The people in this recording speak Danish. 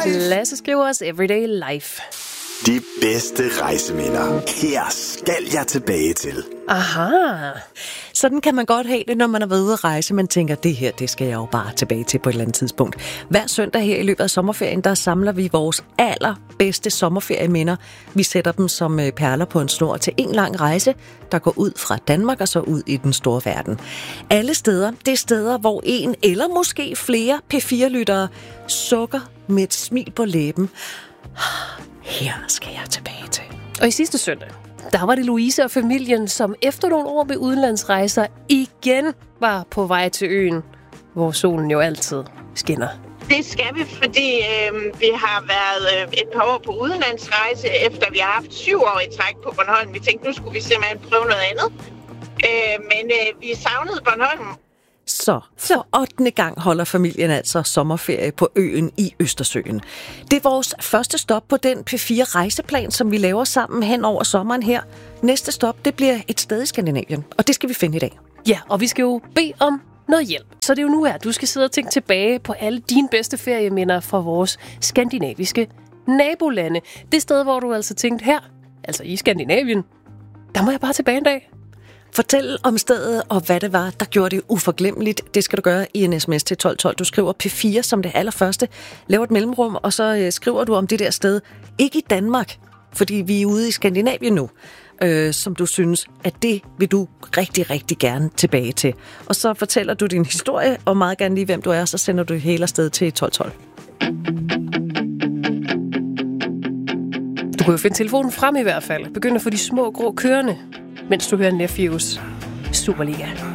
Lasse skriver os Everyday Life. De bedste rejseminder. Her skal jeg tilbage til. Aha. Sådan kan man godt have det, når man er ved at rejse. Man tænker, det her, det skal jeg jo bare tilbage til på et eller andet tidspunkt. Hver søndag her i løbet af sommerferien, der samler vi vores allerbedste sommerferieminder. Vi sætter dem som perler på en snor til en lang rejse, der går ud fra Danmark og så ud i den store verden. Alle steder, det er steder, hvor en eller måske flere P4-lyttere sukker med et smil på læben. Her skal jeg tilbage til. Og i sidste søndag, der var det Louise og familien, som efter nogle år med udenlandsrejser igen var på vej til øen, hvor solen jo altid skinner. Det skal vi, fordi vi har været et par år på udenlandsrejse, efter vi har haft 7 år i træk på Bornholm. Vi tænkte, nu skulle vi simpelthen prøve noget andet. Men vi savnede Bornholm. Så for 8. gang holder familien altså sommerferie på øen i Østersøen. Det er vores første stop på den P4-rejseplan, som vi laver sammen hen over sommeren her. Næste stop, det bliver et sted i Skandinavien, og det skal vi finde i dag. Ja, og vi skal jo bede om noget hjælp. Så det er jo nu her, du skal sidde og tænke tilbage på alle dine bedste ferieminder fra vores skandinaviske nabolande. Det sted, hvor du altså tænkte her, altså i Skandinavien, der må jeg bare tilbage en dag. Fortæl om stedet og hvad det var, der gjorde det uforglemmeligt. Det skal du gøre i en sms til 1212. Du skriver P4 som det allerførste. Laver et mellemrum, og så skriver du om det der sted. Ikke i Danmark, fordi vi er ude i Skandinavien nu, som du synes, at det vil du rigtig, rigtig gerne tilbage til. Og så fortæller du din historie, og meget gerne lige, hvem du er, så sender du hele afsted til 1212. Du kan jo finde telefonen frem i hvert fald. Begynd at få de små grå kørende, mens du hører Nephews Superliga.